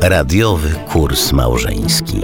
Radiowy kurs małżeński.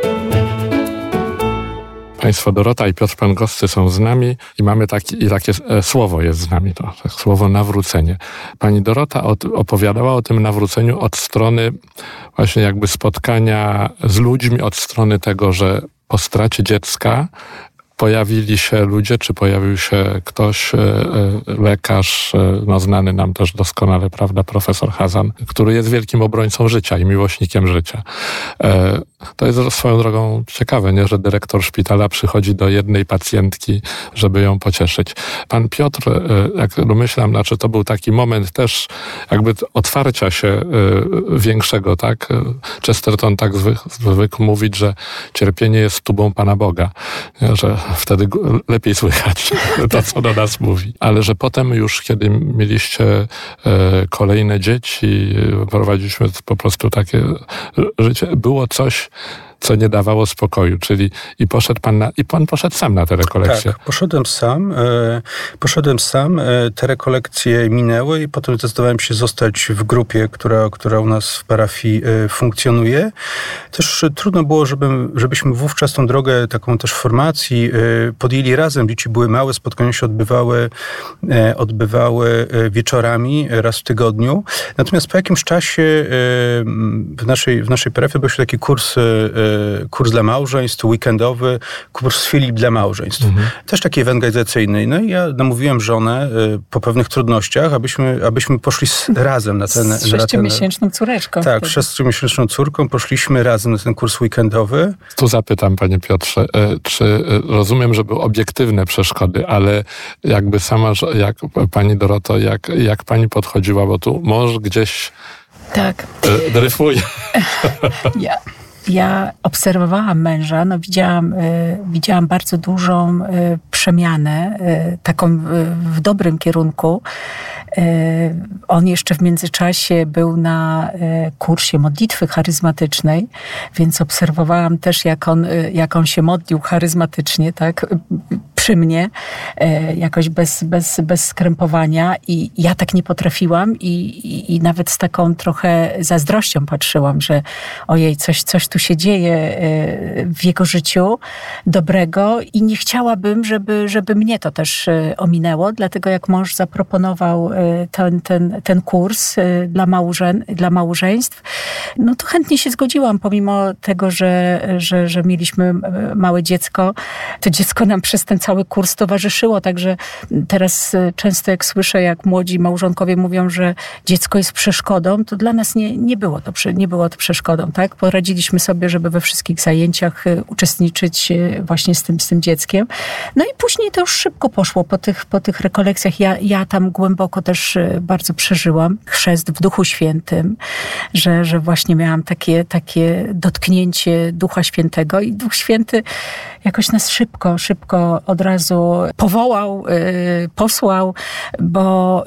Państwo Dorota i Piotr Pęgowscy są z nami i mamy takie słowo jest z nami, to słowo nawrócenie. Pani Dorota opowiadała o tym nawróceniu od strony właśnie jakby spotkania z ludźmi, od strony tego, że po stracie dziecka pojawili się ludzie, czy pojawił się ktoś, lekarz, znany nam też doskonale, prawda, profesor Hazan, który jest wielkim obrońcą życia i miłośnikiem życia. To jest swoją drogą ciekawe, nie, że dyrektor szpitala przychodzi do jednej pacjentki, żeby ją pocieszyć. Pan Piotr, jak domyślam, znaczy to był taki moment też jakby otwarcia się większego, tak? Chesterton tak zwykł mówić, że cierpienie jest tubą Pana Boga, nie? Że wtedy lepiej słychać to, co do nas mówi. Ale że potem już, kiedy mieliście kolejne dzieci, prowadziliśmy po prostu takie życie, było coś, co nie dawało spokoju, czyli pan poszedł sam na te rekolekcje. Tak, poszedłem sam, te rekolekcje minęły i potem zdecydowałem się zostać w grupie, która u nas w parafii funkcjonuje. Też trudno było, żebyśmy wówczas tą drogę taką też formacji podjęli razem. Dzieci były małe, spotkania się odbywały wieczorami raz w tygodniu. Natomiast po jakimś czasie w naszej parafii był się taki kurs dla małżeństw, weekendowy, kurs Filip dla małżeństw. Też taki ewangelizacyjny. No i ja namówiłem żonę po pewnych trudnościach, abyśmy poszli razem na ten... Z 6-miesięczną córeczką. Tak, z 6-miesięczną córką poszliśmy razem na ten kurs weekendowy. Tu zapytam, panie Piotrze, czy rozumiem, że były obiektywne przeszkody, ale jakby sama, jak pani Doroto, jak pani podchodziła, bo tu mąż gdzieś dryfuje. Ja obserwowałam męża, widziałam bardzo dużą przemianę, taką w dobrym kierunku. On jeszcze w międzyczasie był na kursie modlitwy charyzmatycznej, więc obserwowałam też, jak on się modlił charyzmatycznie, tak, przy mnie, jakoś bez skrępowania, i ja tak nie potrafiłam i nawet z taką trochę zazdrością patrzyłam, że ojej, coś tu się dzieje w jego życiu dobrego i nie chciałabym, żeby mnie to też ominęło, dlatego jak mąż zaproponował ten kurs dla małżeństw, no to chętnie się zgodziłam, pomimo tego, że mieliśmy małe dziecko. To dziecko nam przez ten cały kurs towarzyszyło, także teraz często jak słyszę, jak młodzi małżonkowie mówią, że dziecko jest przeszkodą, to dla nas nie było to przeszkodą, tak? Poradziliśmy sobie, żeby we wszystkich zajęciach uczestniczyć właśnie z tym dzieckiem. No i później to już szybko poszło po tych rekolekcjach. Ja tam głęboko też bardzo przeżyłam chrzest w Duchu Świętym, że właśnie miałam takie dotknięcie Ducha Świętego i Duch Święty jakoś nas szybko od razu powołał, posłał, bo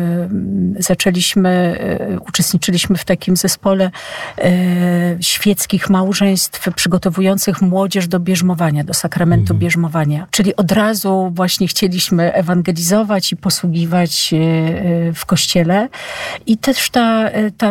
uczestniczyliśmy w takim zespole świeckich małżeństw przygotowujących młodzież do bierzmowania, do sakramentu bierzmowania. Czyli od razu właśnie chcieliśmy ewangelizować i posługiwać w kościele. I też ta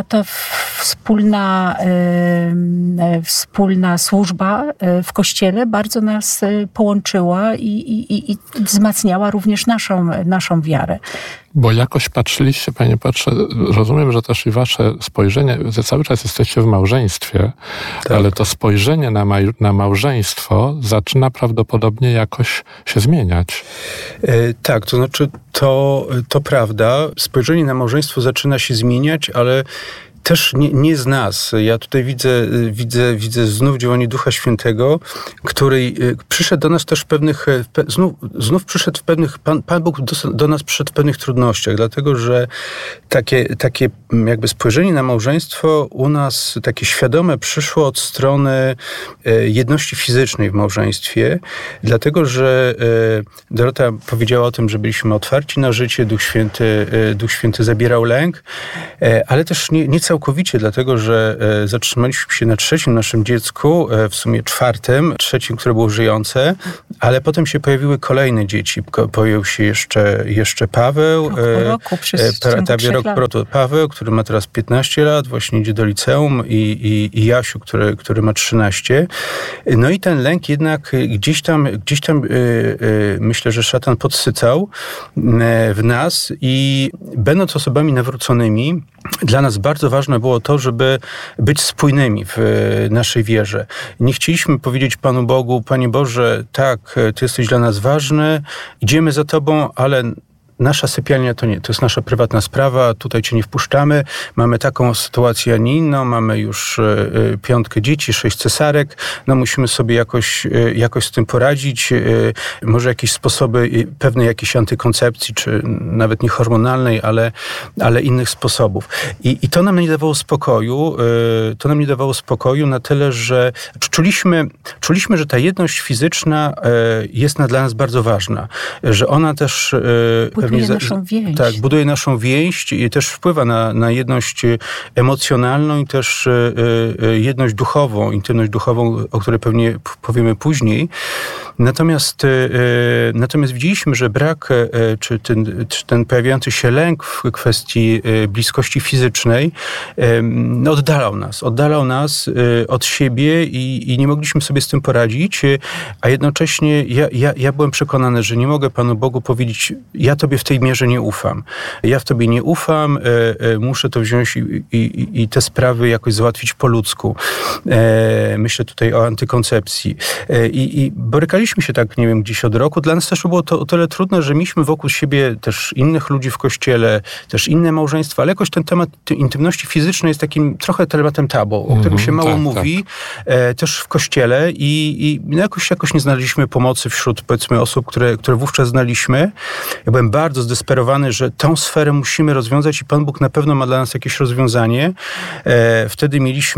wspólna służba w kościele bardzo nas połączyła i wzmacniała również naszą wiarę. Bo jakoś patrzyliście, panie Piotrze, rozumiem, że też i wasze spojrzenie, że cały czas jesteście w małżeństwie, tak, ale to spojrzenie na małżeństwo zaczyna prawdopodobnie jakoś się zmieniać. Tak, to znaczy to prawda. Spojrzenie na małżeństwo zaczyna się zmieniać, ale też nie z nas. Ja tutaj widzę znów działanie Ducha Świętego, który przyszedł do nas też znów przyszedł Pan Bóg do nas przyszedł w pewnych trudnościach, dlatego że takie jakby spojrzenie na małżeństwo u nas takie świadome przyszło od strony jedności fizycznej w małżeństwie, dlatego że Dorota powiedziała o tym, że byliśmy otwarci na życie, Duch Święty zabierał lęk, ale też nie całkowicie, dlatego że zatrzymaliśmy się na 3. naszym dziecku, w sumie 4., 3., które było żyjące, ale potem się pojawiły kolejne dzieci. Pojawił się jeszcze Paweł. Rok Paweł, który ma teraz 15 lat, właśnie idzie do liceum i Jasiu, który ma 13. No i ten lęk jednak gdzieś tam myślę, że szatan podsycał w nas i będąc osobami nawróconymi, dla nas bardzo ważne było to, żeby być spójnymi w naszej wierze. Nie chcieliśmy powiedzieć Panu Bogu: Panie Boże, tak, Ty jesteś dla nas ważny, idziemy za Tobą, ale nasza sypialnia to nie, to jest nasza prywatna sprawa, tutaj Cię nie wpuszczamy, mamy taką sytuację, a nie inną, mamy już 5 dzieci, 6 cesarek, no musimy sobie jakoś z tym poradzić, może jakieś sposoby pewnej jakiejś antykoncepcji, czy nawet nie hormonalnej, ale innych sposobów. I to nam nie dawało spokoju, na tyle, że czuliśmy, że ta jedność fizyczna jest dla nas bardzo ważna, że ona też buduje naszą więź. Tak, buduje naszą więź i też wpływa na jedność emocjonalną i też jedność duchową, intymność duchową, o której pewnie powiemy później. Natomiast widzieliśmy, że brak, czy ten pojawiający się lęk w kwestii bliskości fizycznej oddalał nas od siebie i nie mogliśmy sobie z tym poradzić, a jednocześnie ja byłem przekonany, że nie mogę Panu Bogu powiedzieć: ja Tobie w tej mierze nie ufam. Ja w Tobie nie ufam, muszę to wziąć i te sprawy jakoś załatwić po ludzku. Myślę tutaj o antykoncepcji. I borykaliśmy się tak, nie wiem, gdzieś od roku. Dla nas też było to o tyle trudne, że mieliśmy wokół siebie też innych ludzi w kościele, też inne małżeństwa, ale jakoś ten temat intymności fizycznej jest takim trochę tematem tabu, o którym się mało mówi, też w kościele i jakoś nie znaleźliśmy pomocy wśród, powiedzmy, osób, które wówczas znaliśmy. Ja byłem bardzo zdesperowany, że tą sferę musimy rozwiązać i Pan Bóg na pewno ma dla nas jakieś rozwiązanie. Wtedy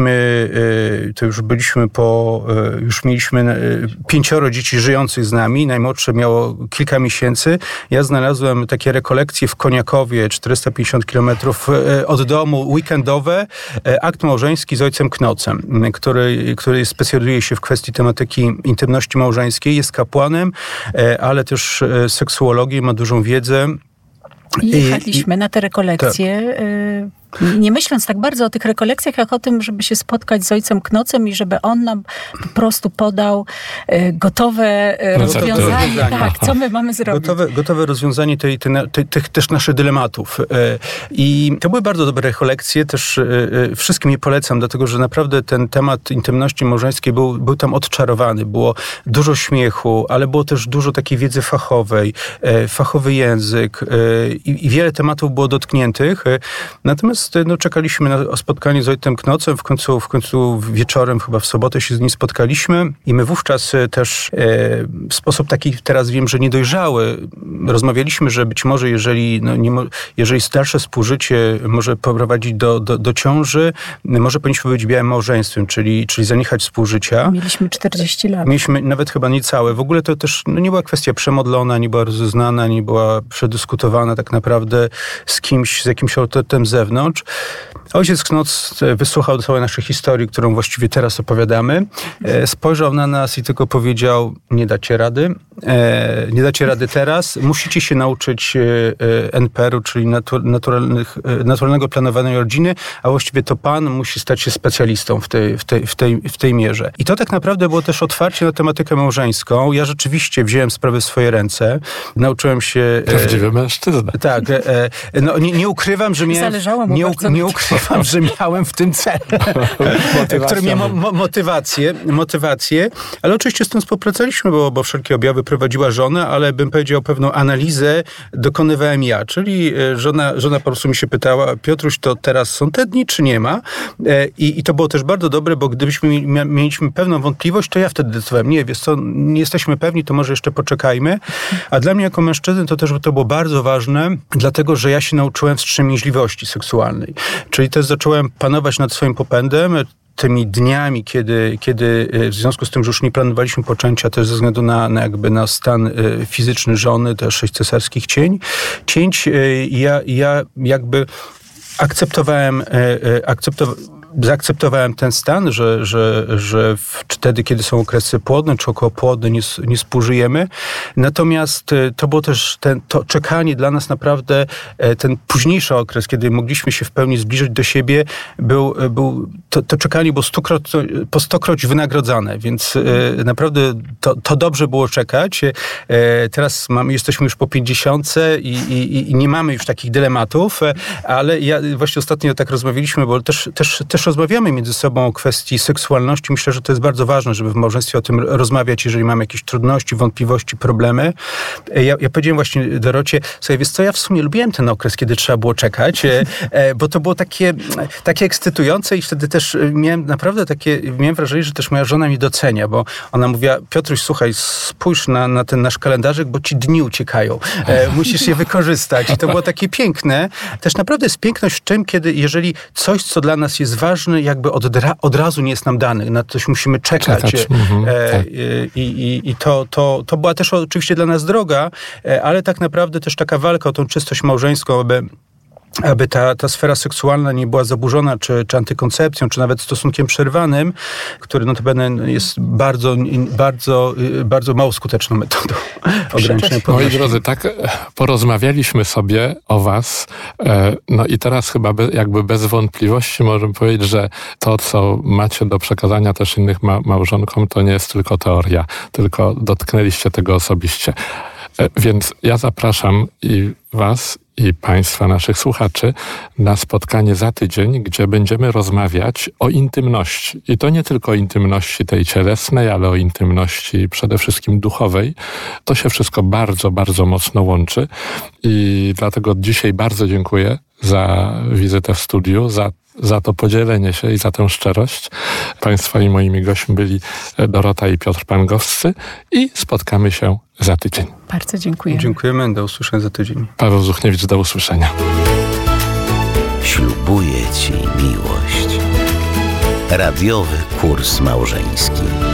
już mieliśmy 5 dzieci żyjących z nami, najmłodsze miało kilka miesięcy. Ja znalazłem takie rekolekcje w Koniakowie, 450 kilometrów od domu, weekendowe, akt małżeński z ojcem Knocem, który specjalizuje się w kwestii tematyki intymności małżeńskiej, jest kapłanem, ale też seksuologiem, ma dużą wiedzę. I jechaliśmy na te rekolekcje, nie myśląc tak bardzo o tych rekolekcjach, jak o tym, żeby się spotkać z ojcem Knocem i żeby on nam po prostu podał gotowe rozwiązanie. Tak, co my mamy zrobić. Gotowe rozwiązanie tych też naszych dylematów. I to były bardzo dobre rekolekcje, też wszystkim je polecam, dlatego że naprawdę ten temat intymności małżeńskiej był tam odczarowany. Było dużo śmiechu, ale było też dużo takiej wiedzy fachowej, fachowy język i wiele tematów było dotkniętych. Natomiast czekaliśmy na spotkanie z ojcem Knocem. W końcu wieczorem, chyba w sobotę się z nim spotkaliśmy i my wówczas też w sposób taki, teraz wiem, że niedojrzały, rozmawialiśmy, że być może jeżeli dalsze współżycie może poprowadzić do ciąży, może powinniśmy być białym małżeństwem, czyli zaniechać współżycia. Mieliśmy 40 lat. Mieliśmy nawet chyba niecałe. W ogóle to też nie była kwestia przemodlona, nie była rozeznana, nie była przedyskutowana tak naprawdę z jakimś autorytetem z zewnątrz. Ojciec Knoc wysłuchał całej naszej historii, którą właściwie teraz opowiadamy. Spojrzał na nas i tylko powiedział: nie dacie rady. Nie dacie rady teraz. Musicie się nauczyć NPR-u, czyli naturalnego planowania rodziny, a właściwie to Pan musi stać się specjalistą w tej mierze. I to tak naprawdę było też otwarcie na tematykę małżeńską. Ja rzeczywiście wziąłem sprawę w swoje ręce. Nauczyłem się... Prawdziwy mężczyzna. Tak. Nie ukrywam, że miałem... Nie ukrywam, że miałem w tym cel. który miał motywację. Ale oczywiście z tym współpracowaliśmy, bo wszelkie objawy prowadziła żona, ale bym powiedział, pewną analizę dokonywałem ja. Czyli żona po prostu mi się pytała: Piotruś, to teraz są te dni, czy nie ma? I to było też bardzo dobre, bo gdybyśmy mieliśmy pewną wątpliwość, to ja wtedy decydowałem: nie, wiesz co, nie jesteśmy pewni, to może jeszcze poczekajmy. A dla mnie jako mężczyzny to było bardzo ważne, dlatego że ja się nauczyłem wstrzemięźliwości seksualnej. Czyli też zacząłem panować nad swoim popędem, tymi dniami, kiedy w związku z tym, że już nie planowaliśmy poczęcia, też ze względu na stan fizyczny żony, też 6 cesarskich cięć, ja jakby zaakceptowałem ten stan, że wtedy, kiedy są okresy płodne czy okołopłodne, nie współżyjemy. Natomiast to było też to czekanie dla nas naprawdę, ten późniejszy okres, kiedy mogliśmy się w pełni zbliżyć do siebie, to czekanie było po 100-kroć wynagrodzane, więc naprawdę to dobrze było czekać. Teraz jesteśmy już po 50 i nie mamy już takich dylematów, ale ja właśnie ostatnio tak rozmawialiśmy, bo też rozmawiamy między sobą o kwestii seksualności. Myślę, że to jest bardzo ważne, żeby w małżeństwie o tym rozmawiać, jeżeli mamy jakieś trudności, wątpliwości, problemy. Ja powiedziałem właśnie Dorocie, słuchaj, wiesz co, ja w sumie lubiłem ten okres, kiedy trzeba było czekać, bo to było takie ekscytujące i wtedy też miałem wrażenie, że też moja żona mnie docenia, bo ona mówiła, Piotruś, słuchaj, spójrz na ten nasz kalendarzyk, bo ci dni uciekają. Musisz je wykorzystać. I to było takie piękne. Też naprawdę jest piękność w tym, jeżeli coś, co dla nas jest ważne, jakby od razu nie jest nam dane. Na coś musimy czekać. Tak. I to była też oczywiście dla nas droga, ale tak naprawdę też taka walka o tą czystość małżeńską, aby ta sfera seksualna nie była zaburzona, czy antykoncepcją, czy nawet stosunkiem przerwanym, który notabene jest bardzo, bardzo, bardzo mało skuteczną metodą ograniczenia płodności. Moi drodzy, tak porozmawialiśmy sobie o was, no i teraz chyba jakby bez wątpliwości możemy powiedzieć, że to, co macie do przekazania też innych małżonkom, to nie jest tylko teoria, tylko dotknęliście tego osobiście. Więc ja zapraszam i was, i państwa, naszych słuchaczy, na spotkanie za tydzień, gdzie będziemy rozmawiać o intymności. I to nie tylko o intymności tej cielesnej, ale o intymności przede wszystkim duchowej. To się wszystko bardzo, bardzo mocno łączy i dlatego dzisiaj bardzo dziękuję za wizytę w studiu, za to podzielenie się i za tę szczerość. Państwa i moimi gośćmi byli Dorota i Piotr Pęgowscy i spotkamy się za tydzień. Bardzo dziękujemy. Dziękujemy, do usłyszenia za tydzień. Paweł Zuchniewicz, do usłyszenia. Ślubuję Ci miłość. Radiowy kurs małżeński.